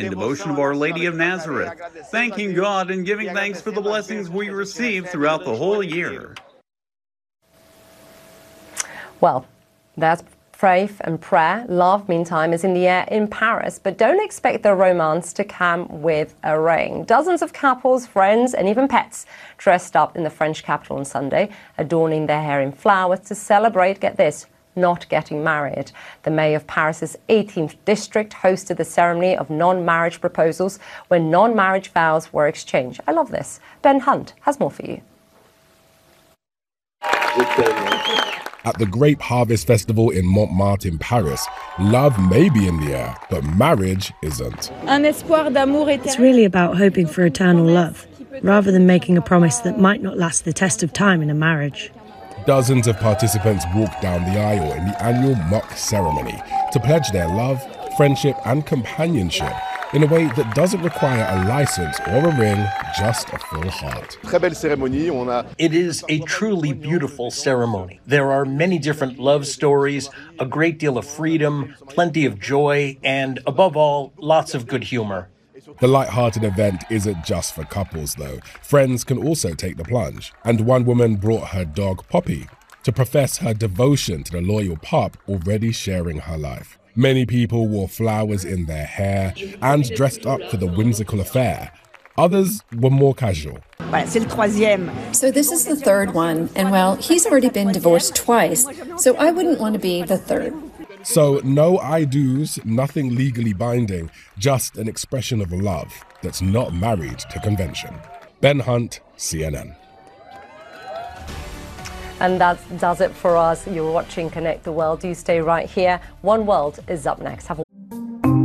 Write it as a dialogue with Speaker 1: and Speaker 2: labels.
Speaker 1: morning devotion of Our Lady of Nazareth, thanking God and giving thanks for the blessings we receive throughout the whole year.
Speaker 2: Well, that's faith and prayer. Love, meantime, is in the air in Paris, but don't expect the romance to come with a ring. Dozens of couples, friends, and even pets dressed up in the French capital on Sunday, adorning their hair in flowers to celebrate, get this, not getting married. The mayor of Paris's 18th district hosted the ceremony of non-marriage proposals where non-marriage vows were exchanged. I love this. Ben Hunt has more for you.
Speaker 3: At the Grape Harvest Festival in Montmartre in Paris, love may be in the air, but marriage isn't.
Speaker 4: It's really about hoping for eternal love, rather than making a promise that might not last the test of time in a marriage.
Speaker 3: Dozens of participants walked down the aisle in the annual mock ceremony to pledge their love, friendship and companionship in a way that doesn't require a license or a ring, just a full heart.
Speaker 5: It is a truly beautiful ceremony. There are many different love stories, a great deal of freedom, plenty of joy, and above all, lots of good humor.
Speaker 3: The light-hearted event isn't just for couples, though. Friends can also take the plunge. And one woman brought her dog, Poppy, to profess her devotion to the loyal pup already sharing her life. Many people wore flowers in their hair and dressed up for the whimsical affair. Others were more casual.
Speaker 6: So this is the third one, and well, he's already been divorced twice, so I wouldn't want to be the third.
Speaker 3: So no I-dos, nothing legally binding, just an expression of love that's not married to convention. Ben Hunt, CNN.
Speaker 2: And that does it for us. You're watching Connect the World. Do stay right here. One World is up next. Have a